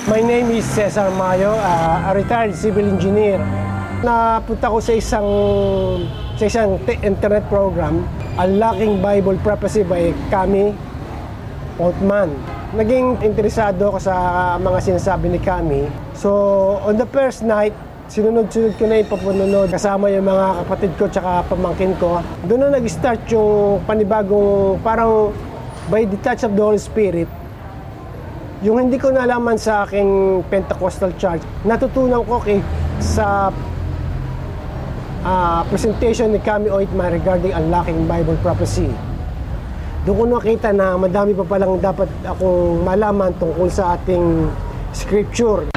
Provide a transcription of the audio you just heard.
My name is Cesar Mayo, a retired civil engineer. Napunta ko sa isang internet program, Unlocking Bible Prophecy by Kami Altman. Naging interesado ako sa mga sinasabi ni Kami. So, on the first night, sinunod-sunod ko na yung papununod kasama yung mga kapatid ko tsaka pamangkin ko. Doon na nag-start yung panibagong parang by the touch of the Holy Spirit. Yung hindi ko nalaman sa aking Pentecostal church, natutunan ko sa presentation ni Kami Oitman regarding Unlocking Bible Prophecy. Doon ko nakita na madami pa palang dapat akong malaman tungkol sa ating scripture.